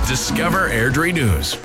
Discover Airdrie News.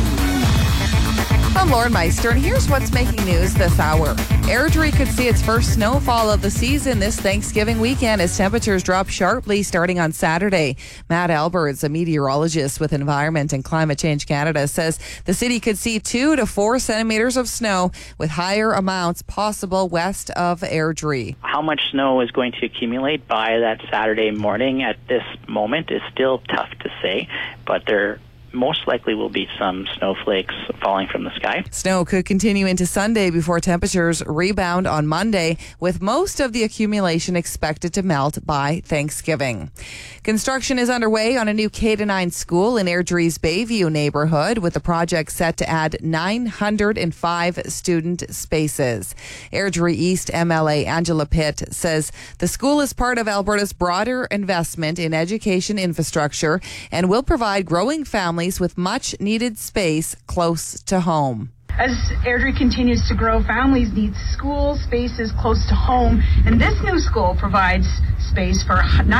I'm Lauren Meister, and here's what's making news this hour. Airdrie could see its first snowfall of the season this Thanksgiving weekend as temperatures drop sharply starting on Saturday. Matt Alberts, a meteorologist with Environment and Climate Change Canada, says the city could see 2 to 4 centimeters of snow, with higher amounts possible west of Airdrie. How much snow is going to accumulate by that Saturday morning at this moment is still tough to say, but there most likely will be some snowflakes falling from the sky. Snow could continue into Sunday before temperatures rebound on Monday, with most of the accumulation expected to melt by Thanksgiving. Construction is underway on a new K-9 school in Airdrie's Bayview neighborhood, with the project set to add 905 student spaces. Airdrie East MLA Angela Pitt says the school is part of Alberta's broader investment in education infrastructure and will provide growing families with much needed space close to home. As Airdrie continues to grow, families need school spaces close to home, and this new school provides space for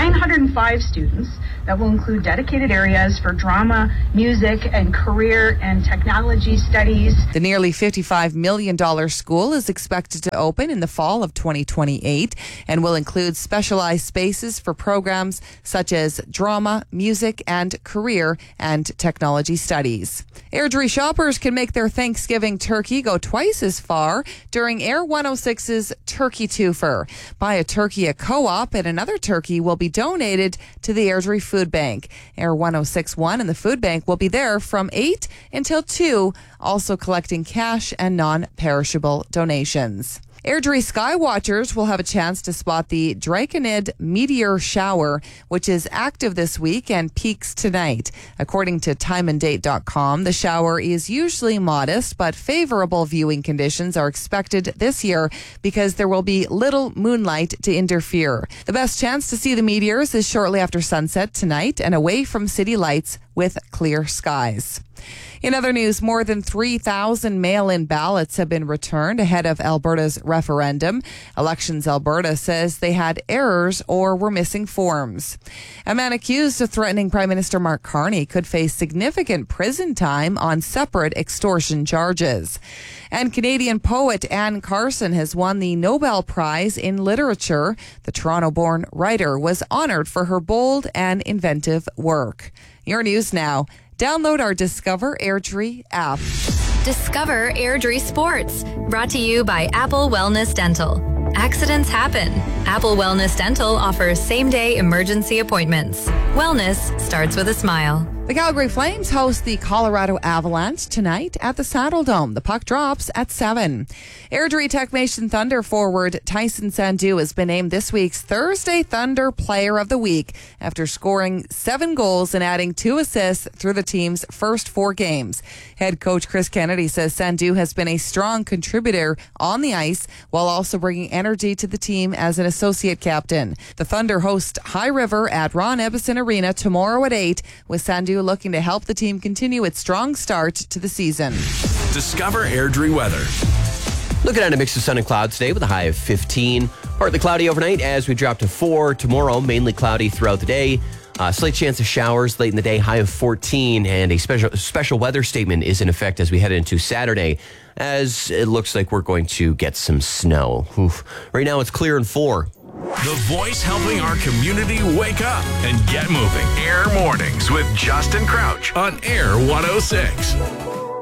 905 students that will include dedicated areas for drama, music, and career and technology studies. The nearly $55 million school is expected to open in the fall of 2028 and will include specialized spaces for programs such as drama, music, and career and technology studies. Airdrie shoppers can make their Thanksgiving turkey go twice as far during Air 106's Turkey Twofer. Buy a turkey at Co-op and another turkey will be donated to the Airdrie Food Bank. Air 1061 and the Food Bank will be there from 8 until 2, also collecting cash and non-perishable donations. Airdrie Skywatchers will have a chance to spot the Draconid meteor shower, which is active this week and peaks tonight. According to timeanddate.com, the shower is usually modest, but favorable viewing conditions are expected this year because there will be little moonlight to interfere. The best chance to see the meteors is shortly after sunset tonight and away from city lights with clear skies. In other news, more than 3,000 mail-in ballots have been returned ahead of Alberta's referendum. Elections Alberta says they had errors or were missing forms. A man accused of threatening Prime Minister Mark Carney could face significant prison time on separate extortion charges. And Canadian poet Anne Carson has won the Nobel Prize in Literature. The Toronto-born writer was honored for her bold and inventive work. Your news now. Download our Discover Airdrie app. Discover Airdrie Sports, brought to you by Apple Wellness Dental. Accidents happen. Apple Wellness Dental offers same-day emergency appointments. Wellness starts with a smile. The Calgary Flames host the Colorado Avalanche tonight at the Saddle Dome. The puck drops at 7. Airdrie Technation Thunder forward Tyson Sandu has been named this week's Thursday Thunder Player of the Week after scoring 7 goals and adding 2 assists through the team's first 4 games. Head coach Chris Kennedy says Sandu has been a strong contributor on the ice while also bringing energy to the team as an associate captain. The Thunder host High River at Ron Ebbison Arena tomorrow at 8, with Sandu looking to help the team continue its strong start to the season. Discover Airdrie weather. Looking at a mix of sun and clouds today with a high of 15. Partly cloudy overnight as we drop to 4. Tomorrow, mainly cloudy throughout the day. Slight chance of showers late in the day, high of 14. And a special weather statement is in effect as we head into Saturday, as it looks like we're going to get some snow. Oof. Right now, it's clear and 4. The voice helping our community wake up and get moving. Air Mornings with Justin Crouch on Air 106.